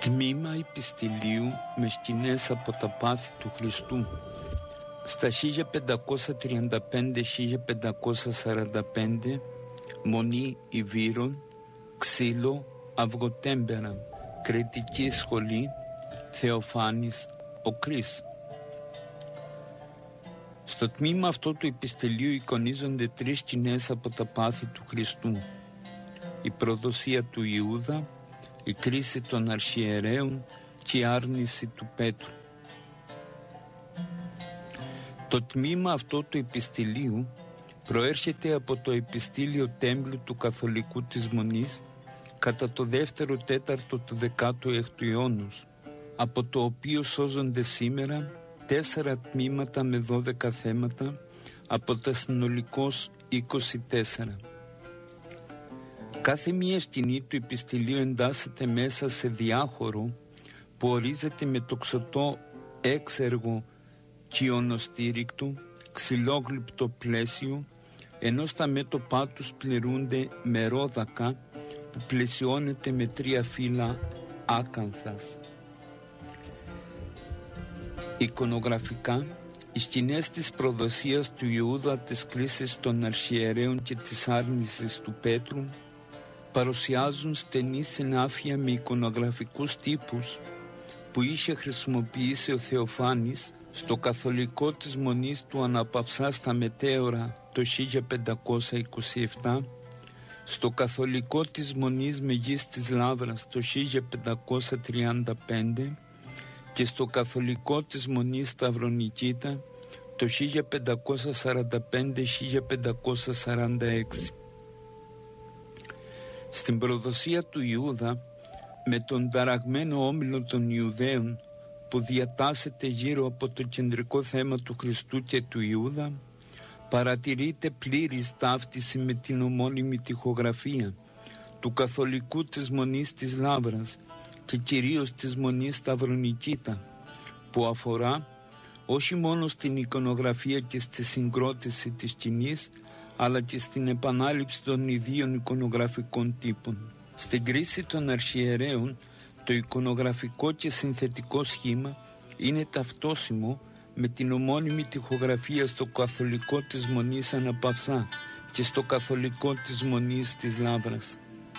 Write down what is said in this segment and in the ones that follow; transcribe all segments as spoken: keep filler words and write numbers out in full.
Τμήμα επιστηλίου με σκηνές από τα πάθη του Χριστού. Στα χίλια πεντακόσια τριάντα πέντε με χίλια πεντακόσια σαράντα πέντε, Μονή Ιβύρων, Ξύλο, Αυγοτέμπερα, Κρητική Σχολή, Θεοφάνης ο Κρίς. Στο τμήμα αυτό του επιστηλίου εικονίζονται τρεις σκηνές από τα πάθη του Χριστού: η προδοσία του Ιούδα, η κρίση των αρχιερέων και η άρνηση του Πέτρου. Το τμήμα αυτό του επιστηλίου προέρχεται από το επιστήλιο τέμπλου του Καθολικού της Μονής κατά το δεύτερο τέταρτο του δέκατου έκτου αιώνος, από το οποίο σώζονται σήμερα τέσσερα τμήματα με δώδεκα θέματα από τα συνολικώς είκοσι τέσσερα. Κάθε μία σκηνή του επιστηλίου εντάσσεται μέσα σε διάχωρο που ορίζεται με τοξωτό έξεργο κοιονοστήρικτο, ξυλόγλυπτο πλαίσιο, ενώ στα μέτωπά τους πληρούνται με ρόδακα που πλαισιώνεται με τρία φύλλα άκανθας. Εικονογραφικά, οι σκηνές της προδοσίας του Ιούδα, της κρίσης των αρχιερέων και της άρνησης του Πέτρου παρουσιάζουν στενή συνάφεια με εικονογραφικούς τύπους που είχε χρησιμοποιήσει ο Θεοφάνης στο καθολικό της Μονής του Αναπαυσά στα Μετέωρα το χίλια πεντακόσια είκοσι επτά, στο καθολικό της Μονής Μεγής της Λαύρας το χίλια πεντακόσια τριάντα πέντε και στο καθολικό της Μονής Σταυρονικήτα το χίλια πεντακόσια σαράντα πέντε με χίλια πεντακόσια σαράντα έξι. Στην προδοσία του Ιούδα, με τον ταραγμένο όμιλο των Ιουδαίων που διατάσσεται γύρω από το κεντρικό θέμα του Χριστού και του Ιούδα, παρατηρείται πλήρης ταύτιση με την ομώνυμη τοιχογραφία του καθολικού της Μονής της Λαύρας και κυρίως της Μονής Σταυρονικήτα, που αφορά όχι μόνο στην εικονογραφία και στη συγκρότηση της σκηνής, αλλά και στην επανάληψη των ιδίων εικονογραφικών τύπων. Στην κρίση των αρχιερέων, το εικονογραφικό και συνθετικό σχήμα είναι ταυτόσιμο με την ομώνυμη τοιχογραφία στο καθολικό της Μονής Αναπαυσά και στο καθολικό της Μονής της Λαύρας.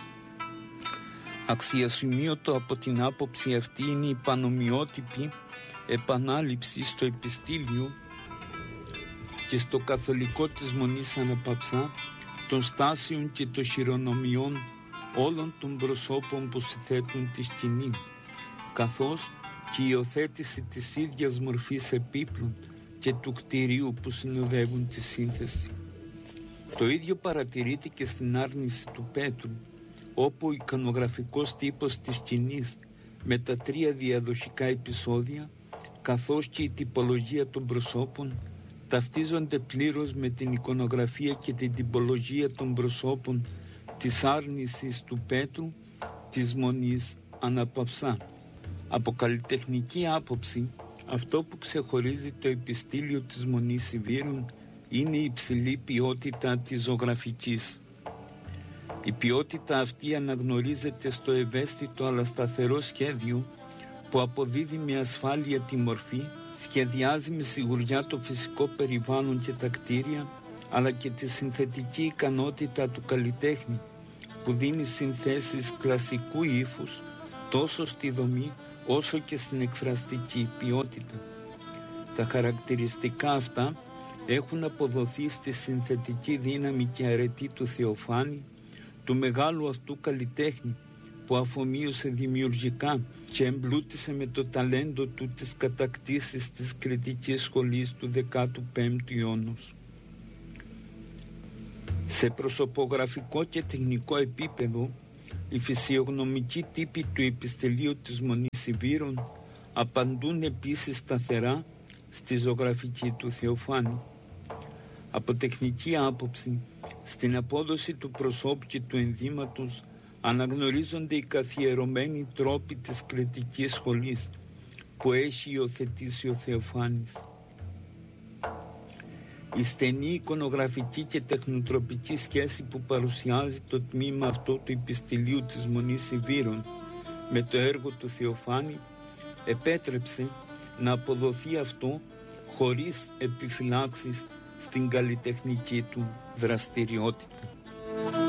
Αξιοσημείωτο από την άποψη αυτή είναι η πανομοιότυπη επανάληψη στο επιστήλιο και στο καθολικό της Μονής Αναπαυσά των στάσεων και των χειρονομιών όλων των προσώπων που συθέτουν τη σκηνή, καθώς και η υιοθέτηση της ίδιας μορφής επίπλων και του κτηρίου που συνοδεύουν τη σύνθεση. Το ίδιο παρατηρείται και στην άρνηση του Πέτρου, όπου ο εικονογραφικός τύπος της σκηνής με τα τρία διαδοχικά επεισόδια, καθώς και η τυπολογία των προσώπων, ταυτίζονται πλήρως με την εικονογραφία και την τυπολογία των προσώπων της άρνησης του Πέτρου της Μονής Αναπαυσά. Από καλλιτεχνική άποψη, αυτό που ξεχωρίζει το επιστήλιο της Μονής Ιβύρων είναι η υψηλή ποιότητα της ζωγραφικής. Η ποιότητα αυτή αναγνωρίζεται στο ευαίσθητο αλλά σταθερό σχέδιο που αποδίδει με ασφάλεια τη μορφή, σχεδιάζει με σιγουριά το φυσικό περιβάλλον και τα κτίρια, αλλά και τη συνθετική ικανότητα του καλλιτέχνη που δίνει συνθέσεις κλασικού ύφους τόσο στη δομή όσο και στην εκφραστική ποιότητα. Τα χαρακτηριστικά αυτά έχουν αποδοθεί στη συνθετική δύναμη και αρετή του Θεοφάνη, του μεγάλου αυτού καλλιτέχνη που αφομοίωσε δημιουργικά και εμπλούτησε με το ταλέντο του τις κατακτήσεις της κριτικής σχολής του δέκατου πέμπτου αιώνος. Σε προσωπογραφικό και τεχνικό επίπεδο, οι φυσιογνωμικοί τύποι του επιστηλίου της Μονής Ιβύρων απαντούν επίσης σταθερά στη ζωγραφική του Θεοφάνη. Από τεχνική άποψη, στην απόδοση του προσώπου και του ενδύματος αναγνωρίζονται οι καθιερωμένοι τρόποι της κριτικής σχολής που έχει υιοθετήσει ο Θεοφάνης. Η στενή εικονογραφική και τεχνοτροπική σχέση που παρουσιάζει το τμήμα αυτό του επιστηλίου της Μονής Ιβύρων με το έργο του Θεοφάνη επέτρεψε να αποδοθεί αυτό χωρίς επιφυλάξεις στην καλλιτεχνική του δραστηριότητα.